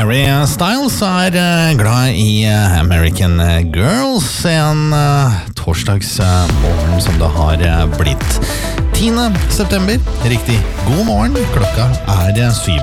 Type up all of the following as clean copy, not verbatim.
Harry Styles glad i American Girls en torsdagsmorgen som det har blitt 10. september. Riktig god morgen, klokka 7.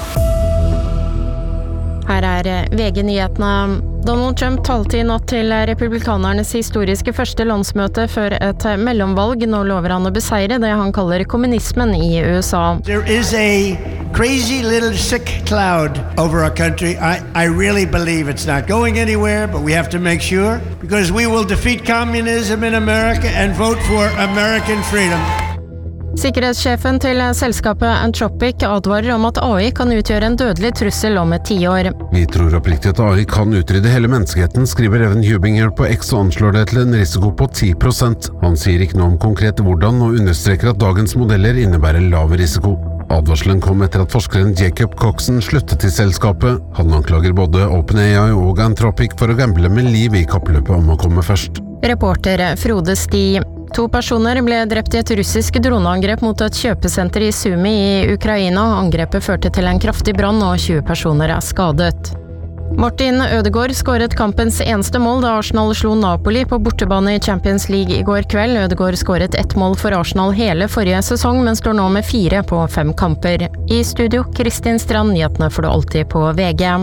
Her VG-nyhetene. Donald Trump talte i natt til republikanernes historiske første landsmøte før et mellomvalg. Nå lover han å beseire det han kaller kommunismen i USA. There is a crazy little sick cloud over our country. I really believe it's not going anywhere, but we have to make sure, because we will defeat communism in America and vote for American freedom. Sikkerhetssjefen til selskapet Anthropic advarer om at AI kan utgjøre en dødelig trussel om et 10 år. Vi tror oppriktig at AI kan utrydde hele menneskeheten, skriver Evan Hubinger på X og anslår det til en risiko på 10%. Han sier ikke noe om konkret hvordan og understreker at dagens modeller innebærer lav risiko. Advarselen kom etter at forskeren Jacob Coxon sluttet til selskapet. Han anklager både OpenAI og Anthropic for å gamble med liv i kappløpet om å komme først. Reporter Frode Sti. 2 personer ble drept i et russisk droneangrep mot et kjøpesenter i Sumy i Ukraina. Angrepet førte til en kraftig brann og 20 personer skadet. Martin Ødegaard skåret kampens eneste mål da Arsenal slo Napoli på bortebane i Champions League i går kveld. Ødegaard skåret 1 mål for Arsenal hele forrige sesong, men står nå med 4 på 5 kamper. I studio, Kristin Strand, nyhetene får du alltid på VG.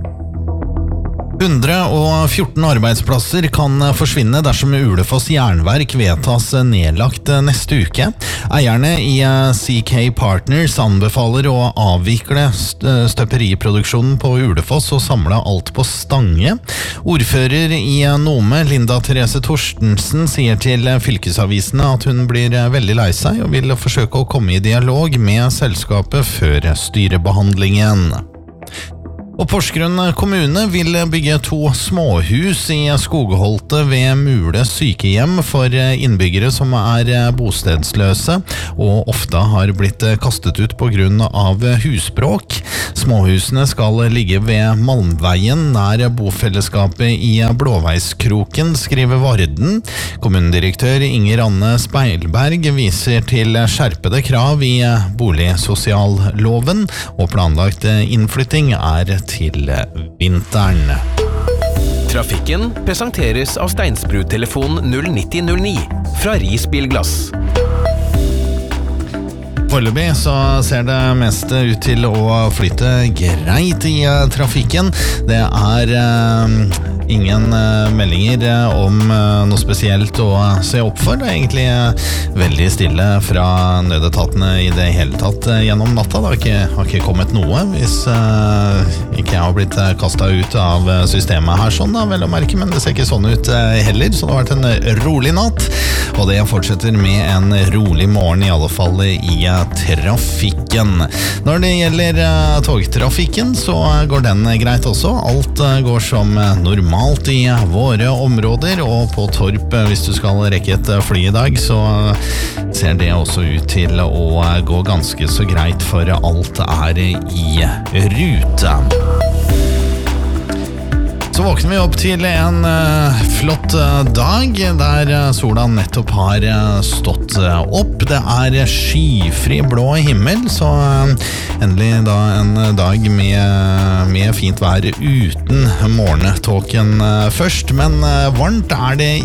114 arbeidsplasser kan forsvinne dersom Ulefoss jernverk vedtas nedlagt neste uke. Eierne i CK Partners anbefaler å avvikle støperiproduksjonen på Ulefoss og samle alt på Stange. Ordfører i Nome, Linda Therese Torstensen, sier til fylkesavisene at hun blir veldig lei seg og vil forsøke å komme i dialog med selskapet før styrebehandlingen. Og Porsgrunn kommune vil bygge 2 småhus i Skogholte ved Mule sykehjem for innbyggere som bostedsløse og ofte har blitt kastet ut på grunn av husbråk. Småhusene skal ligge ved Malmveien nær bofellesskapet i Blåveiskroken, skriver Varden. Kommunedirektør Inger Anne Speilberg viser til skjerpede krav i boligsosialloven, og planlagt innflytting til vinteren. Trafikken presenteres av Steinsbru-telefon 09009 fra Ris Bilglass. Foreløpig så ser det meste ut til å flyte greit i trafikken. Det ingen meldinger om noe spesielt å se opp for. Det egentlig veldig stille fra nødetatene i det hele tatt gjennom natta. Det har ikke kommet noe hvis ikke jeg har blitt kastet ut av systemet her sånn da, vel å merke, men det ser ikke sånn ut heller, så det har vært en rolig natt, og det fortsetter med en rolig morgen i alle fall i trafikken. Når det gjelder togtrafikken så går den greit også. Alt går som normalt i våre områder, og på Torp, hvis du skal rekke et fly i dag, så ser det også ut til å gå ganske så greit, for alt i rute. Så våkner vi opp til en flott dag der sola nettopp har stått opp. Det skyfri blå himmel, så endelig da en dag med fint vær uten morgentåken først. Men varmt det